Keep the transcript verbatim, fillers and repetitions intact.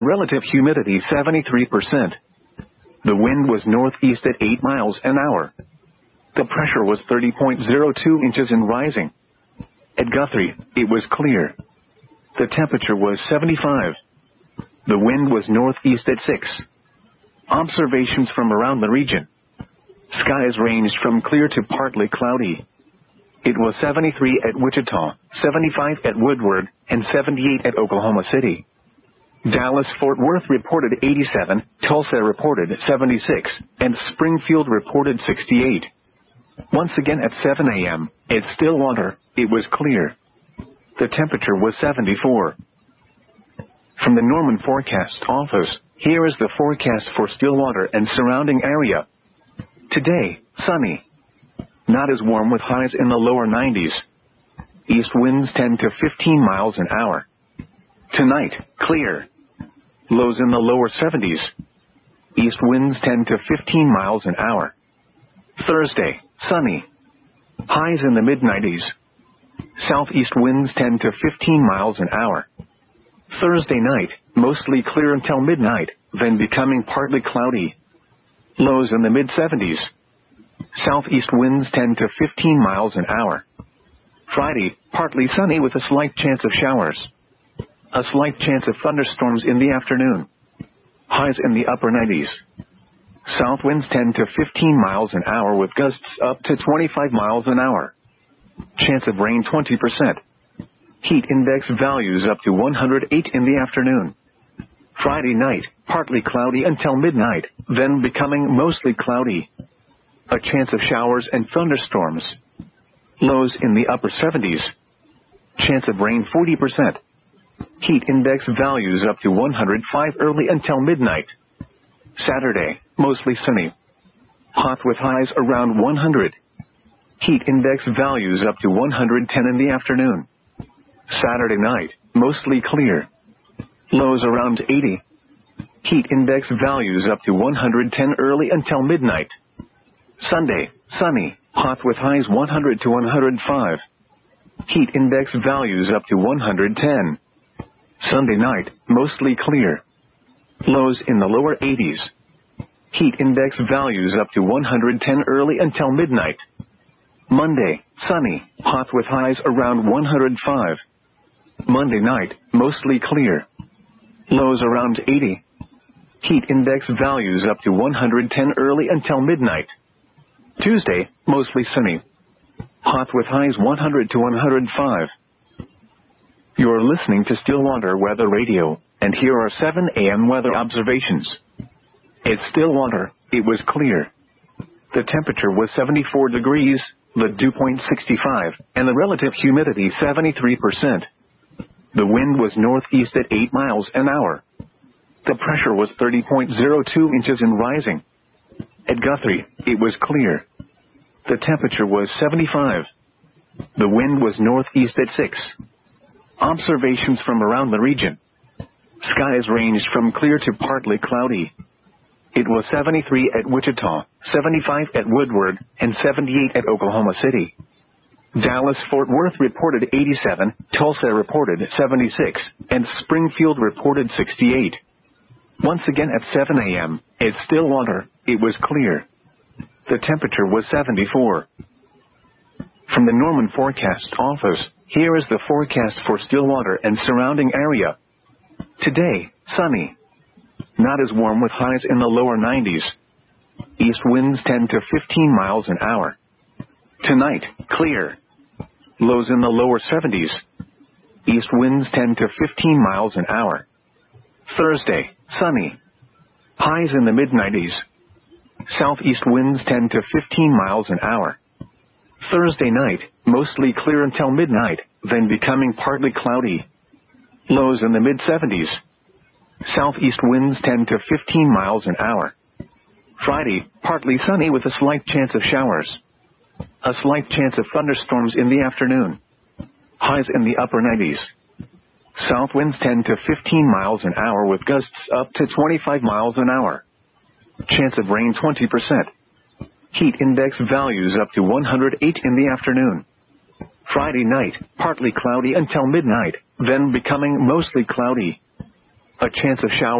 Relative humidity seventy-three percent. The wind was northeast at eight miles an hour. The pressure was thirty point zero two inches and rising. At Guthrie, it was clear. The temperature was seventy-five. The wind was northeast at six. Observations from around the region. Skies ranged from clear to partly cloudy. It was seventy-three at Wichita, seventy-five at Woodward, and seventy-eight at Oklahoma City. Dallas-Fort Worth reported eighty-seven, Tulsa reported seventy-six, and Springfield reported sixty-eight. Once again at seven a m, at Stillwater, it was clear. The temperature was seventy-four. From the Norman Forecast Office, here is the forecast for Stillwater and surrounding area. Today, sunny. Not as warm with highs in the lower nineties. East winds ten to fifteen miles an hour. Tonight, clear. Lows in the lower seventies. East winds ten to fifteen miles an hour. Thursday, sunny. Highs in the mid nineties. Southeast winds ten to fifteen miles an hour. Thursday night, mostly clear until midnight, then becoming partly cloudy. Lows in the mid seventies. Southeast winds ten to fifteen miles an hour. Friday, partly sunny with a slight chance of showers. A slight chance of thunderstorms in the afternoon. Highs in the upper nineties. South winds ten to fifteen miles an hour with gusts up to twenty-five miles an hour. Chance of rain twenty percent. Heat index values up to one hundred eight in the afternoon. Friday night, partly cloudy until midnight, then becoming mostly cloudy. A chance of showers and thunderstorms. Lows in the upper seventies. Chance of rain forty percent. Heat index values up to one hundred five early until midnight. Saturday, mostly sunny. Hot with highs around one hundred. Heat index values up to one hundred ten in the afternoon. Saturday night, mostly clear. Lows around eighty. Heat index values up to one hundred ten early until midnight. Sunday, sunny, hot with highs one hundred to one hundred five. Heat index values up to one hundred ten. Sunday night, mostly clear. Lows in the lower eighties. Heat index values up to one hundred ten early until midnight. Monday, sunny, hot with highs around one hundred five. Monday night, mostly clear. Lows around eighty. Heat index values up to one hundred ten early until midnight. Tuesday, mostly sunny. Hot with highs one hundred to one hundred five. You're listening to Stillwater Weather Radio, and here are seven a m weather observations. At Stillwater, it was clear. The temperature was seventy-four degrees, the dew point sixty-five, and the relative humidity seventy-three percent. The wind was northeast at eight miles an hour. The pressure was thirty point zero two inches and rising. At Guthrie, it was clear. The temperature was seventy-five. The wind was northeast at six. Observations from around the region. Skies ranged from clear to partly cloudy. It was seventy-three at Wichita, seventy-five at Woodward, and seventy-eight at Oklahoma City. Dallas-Fort Worth reported eighty-seven, Tulsa reported seventy-six, and Springfield reported sixty-eight. Once again at seven a m, at Stillwater, it was clear. The temperature was seventy-four. From the Norman Forecast Office, here is the forecast for Stillwater and surrounding area. Today, sunny. Not as warm with highs in the lower nineties. East winds ten to fifteen miles an hour. Tonight, clear. Lows in the lower seventies. East winds ten to fifteen miles an hour. Thursday, sunny. Highs in the mid nineties. Southeast winds ten to fifteen miles an hour. Thursday night, mostly clear until midnight, then becoming partly cloudy. Lows in the mid seventies. Southeast winds ten to fifteen miles an hour. Friday, partly sunny with a slight chance of showers. A slight chance of thunderstorms in the afternoon. Highs in the upper nineties. South winds ten to fifteen miles an hour with gusts up to twenty-five miles an hour. Chance of rain twenty percent. Heat index values up to one hundred eight in the afternoon. Friday night, partly cloudy until midnight, then becoming mostly cloudy. A chance of showers